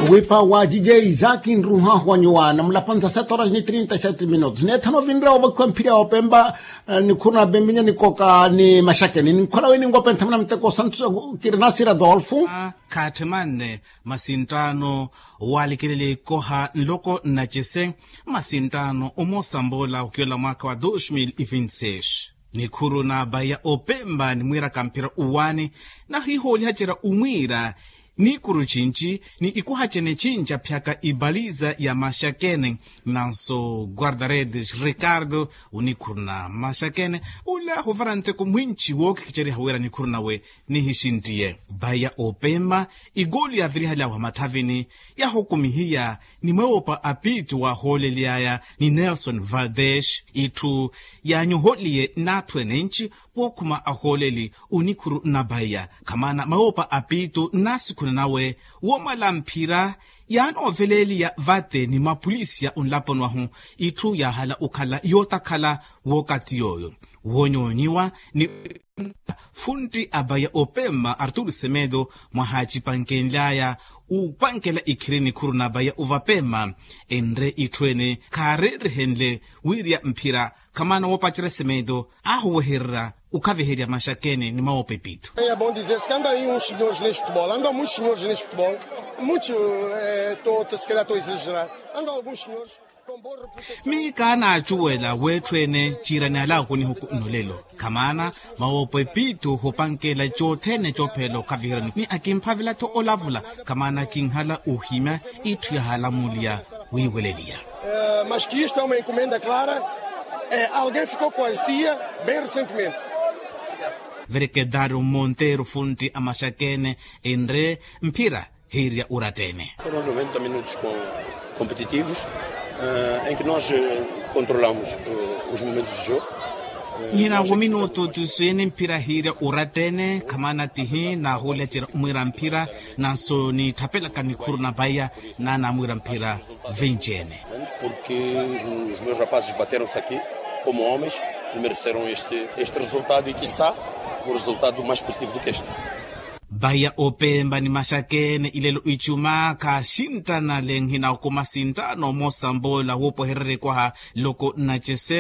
wipa wa DJ Zaki Nruha Hwanyuana mlapanza 7 horas ni 37 minutos ne tano vinra wa kwampiria opemba ni kuna bembinya ni koka ni mashakeni ni kola weni ngopen tamna mteko santu kirinasira Adolfo katemane masintano walikilele koha loko nachese masintano umosambola ukiola mwaka wa 2026 ni kuru na baya opemba ni mwira kampira uwani na hiholi hachira umwira ni kuru chinchi ni ikuhachene chincha pyaka ibaliza ya mashakene nanso guardaredes Ricardo unikuru na mashakene ula huvarante kumwinchi woke kichari hawera ni kuru nawe ni hishintiye baya opemba igoli ya virihala wa matavini ya hukumihia ni mweopa apitu wa hole liaya ni Nelson Valdez itu ya nyuholie natwene nchi wokuma aholeli unikuru na baya kamana mweopa apitu nasi kuna nawe womala mpira yano veleli ya vate ni mapolisi ya unlapon wahu itu ya hala ukala yota kala wokati yoyo wonyonyiwa ni fundi abaya opema Arturo Semedo mwahaji pankenlaya upankela ikirini kuruna baya uvapema enre itwene karere henle wiria mpira kamana wopachira Semedo ahuweherra ukaveheria mashakene ni maope pito. É bom dizer-se que andam aí uns senhores neste futebol, andam muitos senhores neste futebol, muitos, se calhar estou a exagerar, andam alguns senhores com boa reputação. Mi kana achuela wetwene chirani ala kuni huku nolelo kamana maope pito hupankela chotene chopelo kaveherani ni akimpavila to olavula kamana kinghala uhima itu ya hala mulia wiwelelia. Mas que isto é uma encomenda clara, alguém ficou com a CIA bem recentemente. Verekedaru Monteiro fundi amashakene enre mpira hiria uratene. Foram 90 minutos competitivos em que nós controlamos os momentos de jogo. Nina minuto tusuene mpira hiria uratene kamana tihi na hule chira mwira mpira na so ni tapela kanikuru na baya na mwira mpira vinjene. Porque os meus rapazes bateram-se aqui como homens e mereceram este resultado e quiçá o resultado mais positivo do que este. Baya opemba ni mashakene ilelo ichuma ka shintana lenghina kumasinta no mosambola wopo herere kwa loko nachese